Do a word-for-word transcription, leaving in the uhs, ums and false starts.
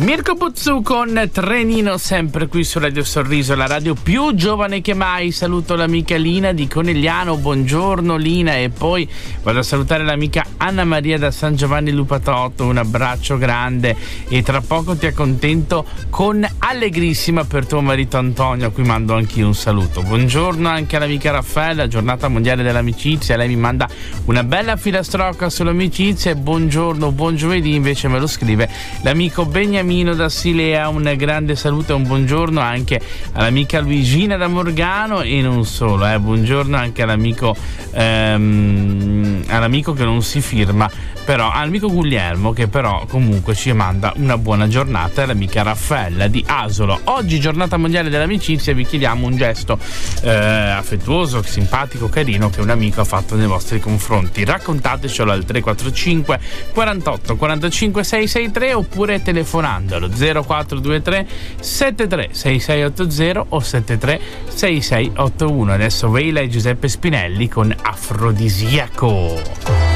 Mirko Buzzu con Trenino, sempre qui su Radio Sorriso, la radio più giovane che mai. Saluto l'amica Lina di Conegliano, buongiorno Lina, e poi vado a salutare l'amica Anna Maria da San Giovanni Lupatotto, un abbraccio grande, e tra poco ti accontento con Allegrissima per tuo marito Antonio, a cui mando anch'io un saluto. Buongiorno anche all'amica Raffaella, giornata mondiale dell'amicizia, lei mi manda una bella filastrocca sull'amicizia, e buongiorno, buon giovedì invece me lo scrive l'amico Beniamino da Silea. Un grande saluto e un buongiorno anche all'amica Luigina da Morgano, e non solo, eh, buongiorno anche all'amico ehm, all'amico che non si firma, però all'amico Guglielmo, che però comunque ci manda una buona giornata, e l'amica Raffaella di Asolo. Oggi giornata mondiale dell'amicizia, vi chiediamo un gesto eh, affettuoso, simpatico, carino che un amico ha fatto nei vostri confronti. Raccontatecelo al tre quattro cinque quarantotto quarantacinque seicentosessantatré, oppure telefonando allo zero quattro due tre sette tre sei sei otto zero o sette tre sei sei otto uno. Adesso Veila e Giuseppe Spinelli con Afrodisiaco.